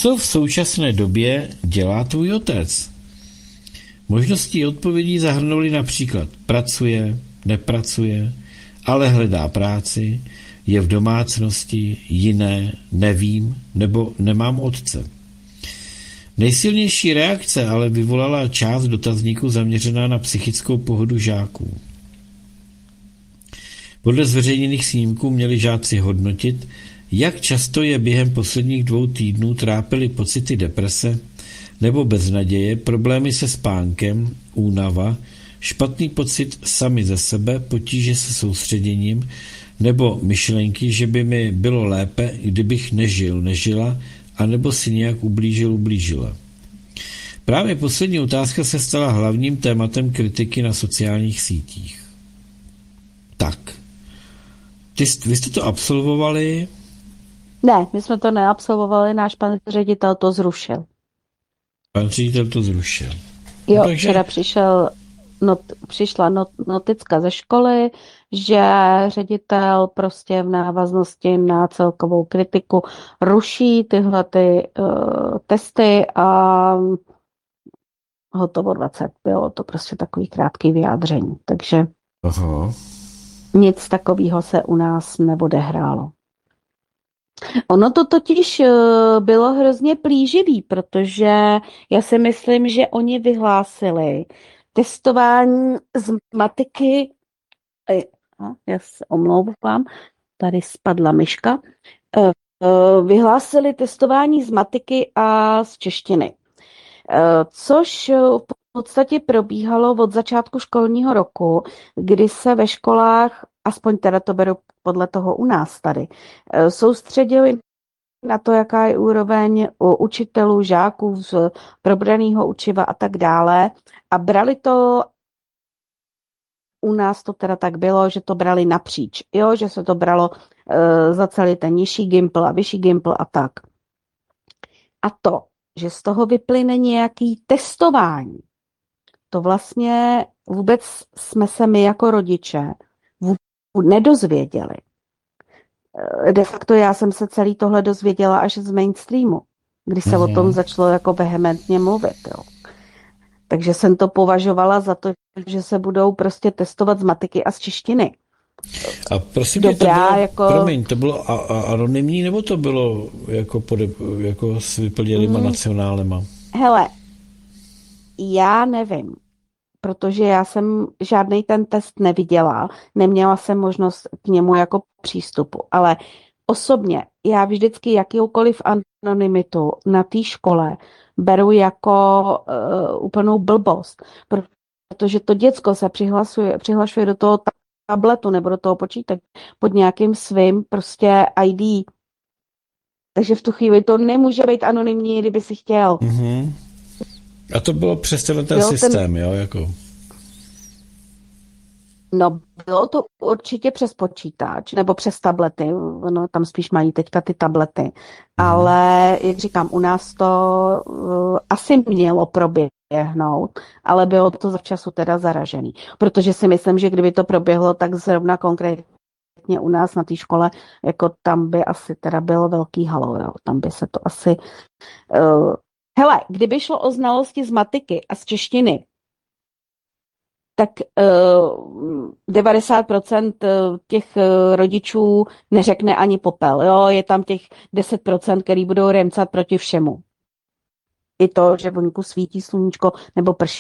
Co v současné době dělá tvůj otec? Možnosti odpovědí zahrnuly například pracuje, nepracuje, ale hledá práci, je v domácnosti, jiné, nevím, nebo nemám otce. Nejsilnější reakce ale vyvolala část dotazníku zaměřená na psychickou pohodu žáků. Podle zveřejněných snímků měli žáci hodnotit, jak často je během posledních 2 týdnů trápily pocity deprese nebo beznaděje, problémy se spánkem, únava, špatný pocit sami ze sebe, potíže se soustředěním nebo myšlenky, že by mi bylo lépe, kdybych nežila, anebo si nějak ublížila. Právě poslední otázka se stala hlavním tématem kritiky na sociálních sítích. Tak, vy jste to absolvovali? Ne, my jsme to neabsolvovali, náš pan ředitel to zrušil. Pan ředitel to zrušil. Jo, Takže včera přišla noticka ze školy, že ředitel prostě v návaznosti na celkovou kritiku ruší tyhle testy a hotovo 20. Bylo to prostě takový krátký vyjádření. Takže Aha. nic takového se u nás neodehrálo. Ono to totiž bylo hrozně plíživý, protože já si myslím, že oni vyhlásili testování z matiky. Já se omlouvám, tady spadla myška. Vyhlásili testování z matiky a z češtiny, což v podstatě probíhalo od začátku školního roku, kdy se ve školách, aspoň teda to beru podle toho u nás tady, soustředili na to, jaká je úroveň u učitelů, žáků z probraného učiva a tak dále. A brali to, u nás to teda tak bylo, že to brali napříč, jo, že se to bralo za celý ten nižší gimpl a vyšší gimpl a tak. A to, že z toho vyplyne nějaký testování, to vlastně vůbec jsme se my jako rodiče nedozvěděli. De facto já jsem se celý tohle dozvěděla až z mainstreamu, kdy se o tom začalo jako vehementně mluvit. Jo. Takže jsem to považovala za to, že se budou prostě testovat z matiky a z češtiny. A prosím tě, to bylo anonymní, nebo to bylo jako s vyplněnýma nacionálema? Hele, já nevím, protože já jsem žádný ten test neviděla, neměla jsem možnost k němu jako přístupu, ale osobně já vždycky jakoukoliv anonymitu na té škole beru jako úplnou blbost, protože to děcko se přihlašuje do toho tabletu nebo do toho počítače pod nějakým svým prostě ID. Takže v tu chvíli to nemůže být anonymní, kdyby si chtěl. Mm-hmm. A to bylo přes ten systém, jo? Jako. No, bylo to určitě přes počítač nebo přes tablety, no, tam spíš mají teďka ty tablety, ale jak říkám, u nás to asi mělo proběhnout, ale bylo to zavčasu teda zaražený, protože si myslím, že kdyby to proběhlo, tak zrovna konkrétně u nás na té škole, jako tam by asi teda bylo velký halo, jo, tam by se to asi... Hele, kdyby šlo o znalosti z matiky a z češtiny, tak 90% těch rodičů neřekne ani popel. Jo? Je tam těch 10%, který budou remcat proti všemu. I to, že vonku svítí sluníčko nebo prší.